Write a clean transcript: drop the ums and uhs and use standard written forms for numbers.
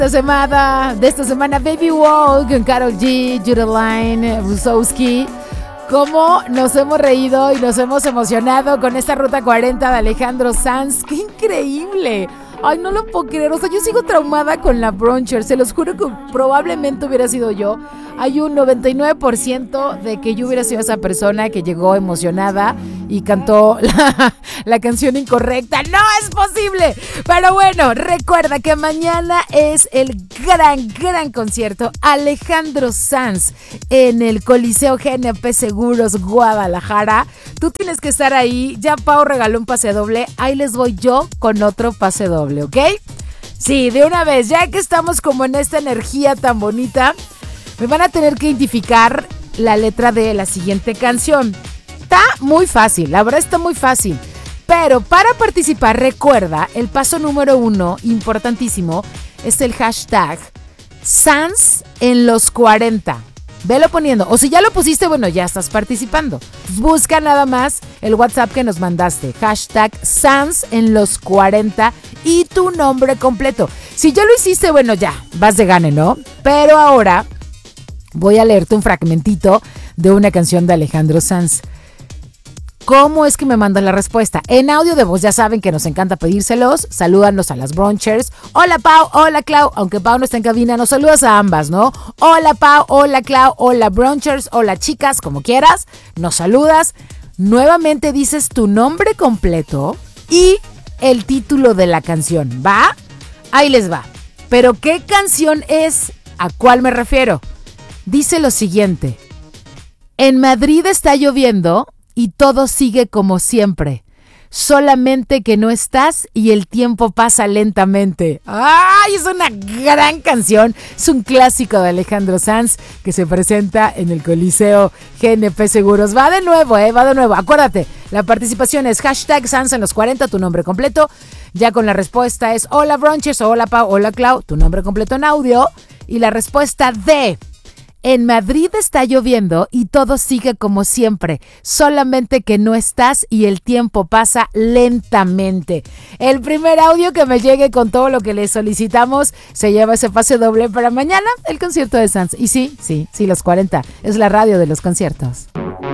De esta semana, Baby Wall con Karol G, Judeline, Rusowski. Cómo nos hemos reído y nos hemos emocionado con esta Ruta 40 de Alejandro Sanz. ¡Qué increíble! Ay, no lo puedo creer. O sea, yo sigo traumada con la Broncher. Se los juro que probablemente hubiera sido yo. Hay un 99% de que yo hubiera sido esa persona que llegó emocionada y cantó la canción incorrecta. ¡No es posible! Pero bueno, recuerda que mañana es el gran concierto Alejandro Sanz en el Coliseo GNP Seguros Guadalajara. Tú tienes que estar ahí. Ya Pau regaló un pase doble. Ahí les voy yo con otro pase doble, ¿ok? Sí, de una vez, ya que estamos como en esta energía tan bonita, me van a tener que identificar la letra de la siguiente canción. Está muy fácil, la verdad está muy fácil. Pero para participar, recuerda, el paso número 1, importantísimo, es el hashtag Sanz en los 40. Velo poniendo. O si ya lo pusiste, bueno, ya estás participando. Busca nada más el WhatsApp que nos mandaste. Hashtag Sanz en los 40 y tu nombre completo. Si ya lo hiciste, bueno, ya, vas de gane, ¿no? Pero ahora voy a leerte un fragmentito de una canción de Alejandro Sanz. ¿Cómo es que me mandan la respuesta? En audio de voz, ya saben que nos encanta pedírselos. Salúdanos a las Bronchers. Hola Pau, hola Clau. Aunque Pau no está en cabina, nos saludas a ambas, ¿no? Hola Pau, hola Clau, hola Bronchers, hola chicas, como quieras. Nos saludas. Nuevamente dices tu nombre completo y el título de la canción, ¿va? Ahí les va. ¿Pero qué canción es? ¿A cuál me refiero? Dice lo siguiente. En Madrid está lloviendo y todo sigue como siempre. Solamente que no estás y el tiempo pasa lentamente. ¡Ay! Es una gran canción. Es un clásico de Alejandro Sanz que se presenta en el Coliseo GNP Seguros. Va de nuevo, va de nuevo. Acuérdate, la participación es hashtag Sanz en los 40, tu nombre completo. Ya con la respuesta es hola Bronches, hola Pau, hola Clau, tu nombre completo en audio. Y la respuesta de... En Madrid está lloviendo y todo sigue como siempre, solamente que no estás y el tiempo pasa lentamente. El primer audio que me llegue con todo lo que le solicitamos se lleva ese pase doble para mañana, el concierto de Sanz. Y sí, los 40, es la radio de los conciertos.